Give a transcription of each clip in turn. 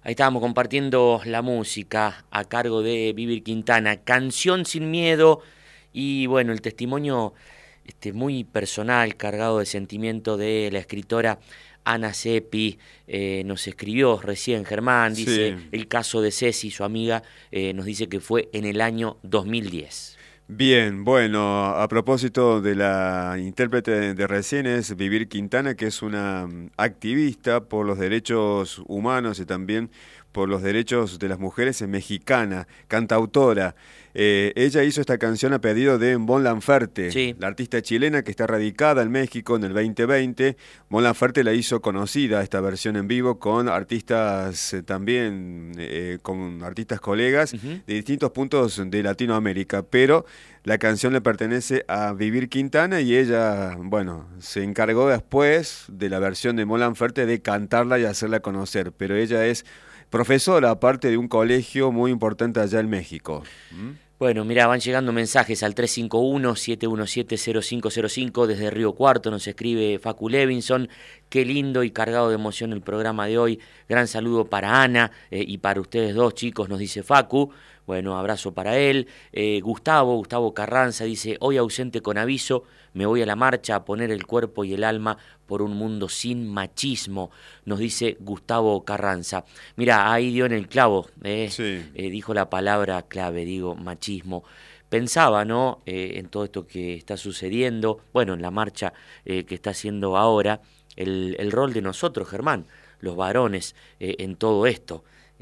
Ahí estábamos compartiendo la música a cargo de Vivir Quintana, Canción sin miedo, y bueno, el testimonio muy personal, cargado de sentimiento de la escritora Ana Seppi. Nos escribió recién Germán, dice Sí, el caso de Ceci, su amiga, nos dice que fue en el año 2010. bien, bueno, a propósito de la intérprete de recién es Vivir Quintana, que es una activista por los derechos humanos y también por los derechos de las mujeres, es mexicana, cantautora. Ella hizo esta canción a pedido de Mon Laferte, Sí, la artista chilena que está radicada en México en el 2020. Mon Laferte la hizo conocida esta versión en vivo con artistas también, con artistas colegas ujú. de distintos puntos de Latinoamérica, pero la canción le pertenece a Vivir Quintana y ella, bueno, se encargó después de la versión de Mon Laferte de cantarla y hacerla conocer, pero ella es profesora aparte de un colegio muy importante allá en México. ¿Mm? Bueno, mira, van llegando mensajes al 351-717-0505 desde Río Cuarto, nos escribe Facu Levinson. Qué lindo y cargado de emoción el programa de hoy. Gran saludo para Ana y para ustedes dos, chicos, nos dice Facu. Bueno, abrazo para él. Gustavo Carranza dice, hoy ausente con aviso, me voy a la marcha a poner el cuerpo y el alma por un mundo sin machismo, nos dice Gustavo Carranza. Mira, ahí dio en el clavo, Sí. dijo la palabra clave, digo, machismo. Pensaba, ¿no?, en todo esto que está sucediendo, bueno, en la marcha que está haciendo ahora, el rol de nosotros, Germán, los varones, en todo esto,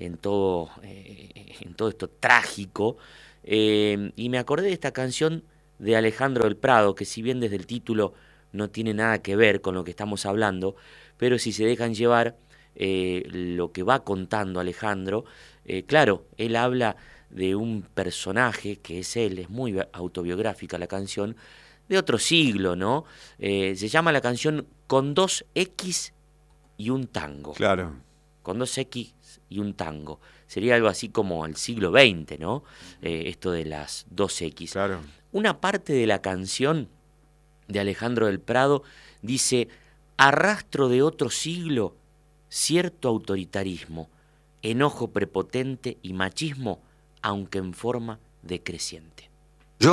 en todo esto trágico. Y me acordé de esta canción de Alejandro del Prado, que si bien desde el título no tiene nada que ver con lo que estamos hablando, pero si se dejan llevar lo que va contando Alejandro, claro, él habla de un personaje que es él, es muy autobiográfica la canción, de otro siglo, ¿no? Se llama la canción Con dos X y un tango. Claro, Con dos X y un tango. Sería algo así como el siglo XX, ¿no? Esto de las dos X. claro. Una parte de la canción de Alejandro del Prado dice, arrastro de otro siglo cierto autoritarismo, enojo prepotente y machismo, aunque en forma decreciente.